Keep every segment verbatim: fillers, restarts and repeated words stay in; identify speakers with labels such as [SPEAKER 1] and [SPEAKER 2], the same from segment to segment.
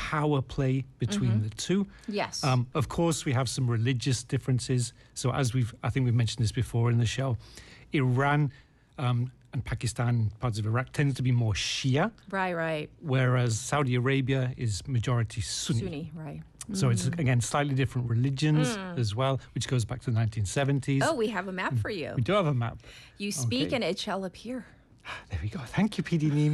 [SPEAKER 1] power play between mm-hmm. the two.
[SPEAKER 2] Yes.
[SPEAKER 1] Um, of course, we have some religious differences. So as we've, I think we've mentioned this before in the show, Iran um, and Pakistan, parts of Iraq, tends to be more Shia.
[SPEAKER 2] Right, right.
[SPEAKER 1] Whereas Saudi Arabia is majority Sunni.
[SPEAKER 2] Sunni, right.
[SPEAKER 1] So
[SPEAKER 2] mm.
[SPEAKER 1] it's, again, slightly different religions mm. as well, which goes back to the nineteen seventies.
[SPEAKER 2] Oh, we have a map for you.
[SPEAKER 1] We do have a map.
[SPEAKER 2] You speak
[SPEAKER 1] okay.
[SPEAKER 2] and it shall appear.
[SPEAKER 1] There we go. Thank you, P D Neem.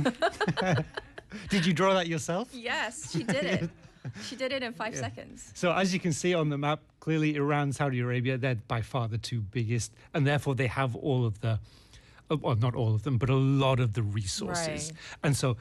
[SPEAKER 1] Did you draw that yourself?
[SPEAKER 2] Yes, she did it. She did it in five yeah. seconds.
[SPEAKER 1] So as you can see on the map, clearly Iran, Saudi Arabia, they're by far the two biggest. And therefore they have all of the, well, not all of them, but a lot of the resources.
[SPEAKER 2] Right.
[SPEAKER 1] And so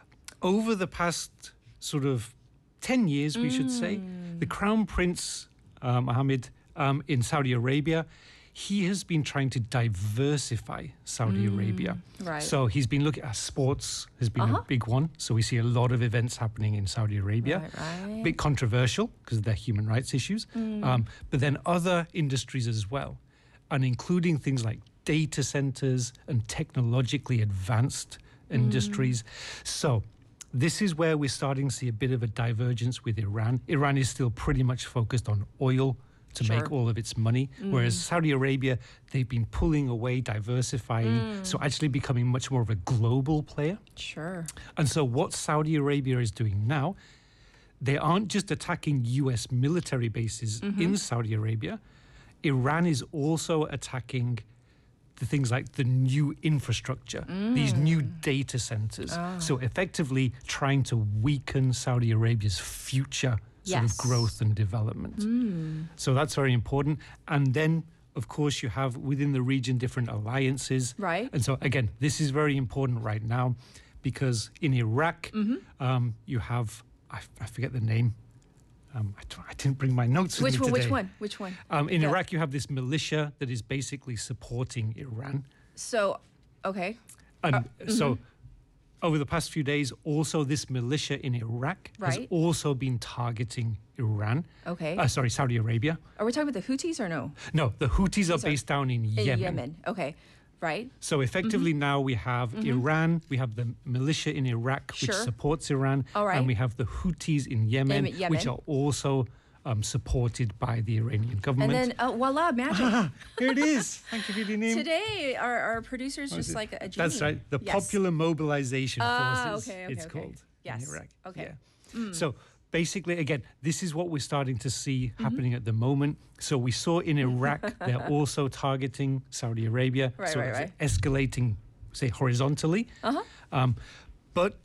[SPEAKER 1] over the past sort of ten years, we mm. should say, the Crown Prince uh, Mohammed um, in Saudi Arabia, he has been trying to diversify Saudi mm, Arabia.
[SPEAKER 2] Right.
[SPEAKER 1] So he's been looking at sports, has been
[SPEAKER 2] uh-huh.
[SPEAKER 1] a big one. So we see a lot of events happening in Saudi Arabia.
[SPEAKER 2] Right, right.
[SPEAKER 1] A bit controversial because of their human rights issues. Mm. Um, but then other industries as well, and including things like data centers and technologically advanced mm. industries. So this is where we're starting to see a bit of a divergence with Iran. Iran is still pretty much focused on oil to sure. make all of its money, mm. whereas Saudi Arabia, they've been pulling away, diversifying, mm. so actually becoming much more of a global player.
[SPEAKER 2] Sure.
[SPEAKER 1] And so what Saudi Arabia is doing now, they aren't just attacking U S military bases mm-hmm. in Saudi Arabia. Iran is also attacking the things like the new infrastructure, mm. these new data centers. Oh. So effectively trying to weaken Saudi Arabia's future sort yes. of growth and development. Mm. So that's very important. And then, of course, you have within the region different alliances.
[SPEAKER 2] Right.
[SPEAKER 1] And so, again, this is very important right now because in Iraq, mm-hmm. um, you have, I, I forget the name. Um, I, I didn't bring my notes with
[SPEAKER 2] which
[SPEAKER 1] me
[SPEAKER 2] one,
[SPEAKER 1] today.
[SPEAKER 2] Which one? Which one?
[SPEAKER 1] Um, in
[SPEAKER 2] yeah.
[SPEAKER 1] Iraq, you have this militia that is basically supporting Iran.
[SPEAKER 2] So, okay.
[SPEAKER 1] And
[SPEAKER 2] uh,
[SPEAKER 1] so...
[SPEAKER 2] Mm-hmm.
[SPEAKER 1] Over the past few days, also this militia in Iraq
[SPEAKER 2] right.
[SPEAKER 1] has also been targeting Iran.
[SPEAKER 2] Okay.
[SPEAKER 1] Uh, sorry, Saudi Arabia.
[SPEAKER 2] Are we talking about the Houthis or no?
[SPEAKER 1] No, the Houthis are
[SPEAKER 2] Sorry.
[SPEAKER 1] based down in,
[SPEAKER 2] in
[SPEAKER 1] Yemen.
[SPEAKER 2] Yemen. Okay. Right.
[SPEAKER 1] So effectively mm-hmm. now we have mm-hmm. Iran, we have the militia in Iraq, which
[SPEAKER 2] sure.
[SPEAKER 1] supports Iran,
[SPEAKER 2] All right.
[SPEAKER 1] and we have the Houthis in Yemen,
[SPEAKER 2] Yemen.
[SPEAKER 1] which are also um, supported by the Iranian government.
[SPEAKER 2] And then, uh, voila, magic.
[SPEAKER 1] Here it is. Thank you, Vivian.
[SPEAKER 2] Today, our, our producer's
[SPEAKER 1] oh,
[SPEAKER 2] just like a genie.
[SPEAKER 1] That's right. The
[SPEAKER 2] yes.
[SPEAKER 1] Popular Mobilization
[SPEAKER 2] uh,
[SPEAKER 1] Forces,
[SPEAKER 2] okay, okay,
[SPEAKER 1] it's
[SPEAKER 2] okay.
[SPEAKER 1] called
[SPEAKER 2] yes.
[SPEAKER 1] in Iraq.
[SPEAKER 2] Okay.
[SPEAKER 1] Yeah.
[SPEAKER 2] Mm.
[SPEAKER 1] So basically, again, this is what we're starting to see mm-hmm. happening at the moment. So we saw in Iraq, they're also targeting Saudi Arabia.
[SPEAKER 2] Right,
[SPEAKER 1] so
[SPEAKER 2] right,
[SPEAKER 1] it's
[SPEAKER 2] right.
[SPEAKER 1] escalating, say, horizontally.
[SPEAKER 2] Uh-huh.
[SPEAKER 1] Um, but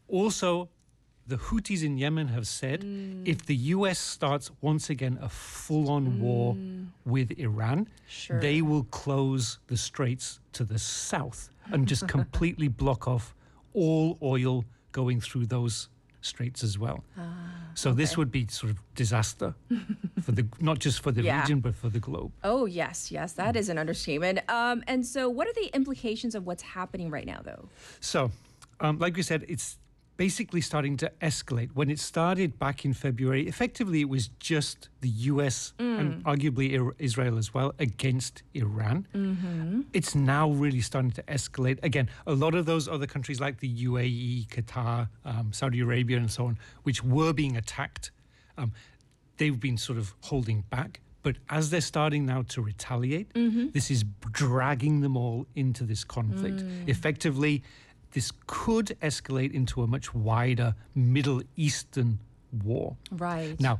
[SPEAKER 1] also, the Houthis in Yemen have said mm. if the U S starts once again a full-on mm. war with Iran,
[SPEAKER 2] sure.
[SPEAKER 1] they will close the straits to the south and just completely block off all oil going through those straits as well.
[SPEAKER 2] Ah,
[SPEAKER 1] so
[SPEAKER 2] okay.
[SPEAKER 1] this would be sort of disaster for the not just for the
[SPEAKER 2] yeah.
[SPEAKER 1] region but for the globe.
[SPEAKER 2] Oh yes, yes, that is an understatement. Um, and so, what are the implications of what's happening right now, though?
[SPEAKER 1] So, um, like we said, it's basically starting to escalate. When it started back in February, effectively it was just the U S mm. and arguably Ir- Israel as well against Iran.
[SPEAKER 2] Mm-hmm.
[SPEAKER 1] It's now really starting to escalate. Again, a lot of those other countries like the U A E, Qatar, um, Saudi Arabia and so on, which were being attacked, um, they've been sort of holding back. But as they're starting now to retaliate, mm-hmm. this is dragging them all into this conflict. Mm. Effectively, this could escalate into a much wider Middle Eastern war.
[SPEAKER 2] Right.
[SPEAKER 1] Now,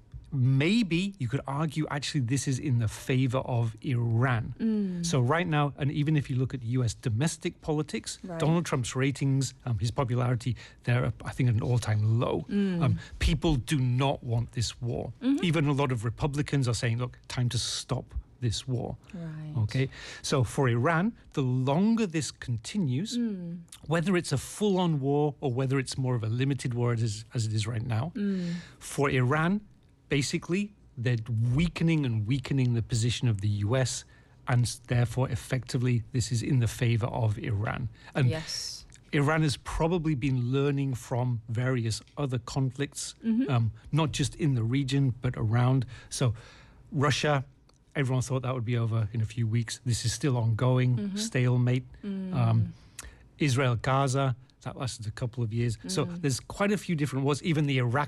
[SPEAKER 1] maybe you could argue actually this is in the favor of Iran. Mm. So right now, and even if you look at U S domestic politics,
[SPEAKER 2] right.
[SPEAKER 1] Donald Trump's ratings, um, his popularity, they're, up, I think, at an all-time low. Mm. Um, people do not want this war. Mm-hmm. Even a lot of Republicans are saying, look, time to stop this war.
[SPEAKER 2] Right.
[SPEAKER 1] Okay. So for Iran, the longer this continues, mm. whether it's a full-on war or whether it's more of a limited war as, as it is right now, mm. for Iran, basically, they're weakening and weakening the position of the U S, and therefore, effectively, this is in the favor of Iran. And
[SPEAKER 2] yes.
[SPEAKER 1] Iran has probably been learning from various other conflicts, mm-hmm. um, not just in the region, but around. So Russia, everyone thought that would be over in a few weeks. This is still ongoing, mm-hmm. stalemate. Mm. Um, Israel, Gaza, that lasted a couple of years. Mm. So there's quite a few different wars. Even the Iraq